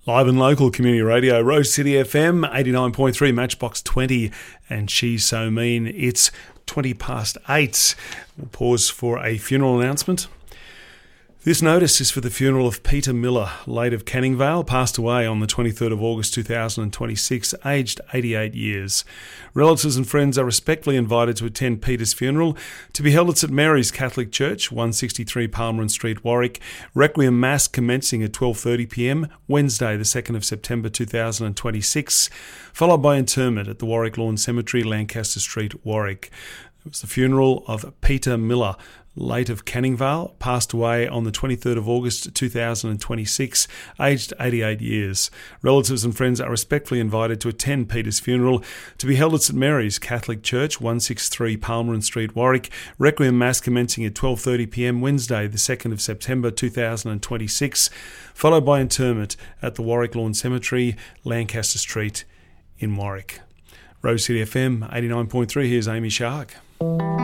Live and local community radio, Rose City FM, 89.3, Matchbox 20, and She's So Mean. It's 8:20. We'll pause for a funeral announcement. This notice is for the funeral of Peter Miller, late of Canning Vale, passed away on the 23rd of August 2026, aged 88 years. Relatives and friends are respectfully invited to attend Peter's funeral, to be held at St Mary's Catholic Church, 163 Palmerin Street, Warwick. Requiem Mass commencing at 12:30pm, Wednesday the 2nd of September 2026, followed by interment at the Warwick Lawn Cemetery, Lancaster Street, Warwick. It was the funeral of Peter Miller, late of Canning Vale, passed away on the 23rd of August 2026, aged 88 years. Relatives and friends are respectfully invited to attend Peter's funeral, to be held at St Mary's Catholic Church, 163 Palmerin Street, Warwick. Requiem Mass commencing at 12:30pm, Wednesday the 2nd of September 2026, followed by interment at the Warwick Lawn Cemetery, Lancaster Street in Warwick. Rose City FM 89.3, here's Amy Shark.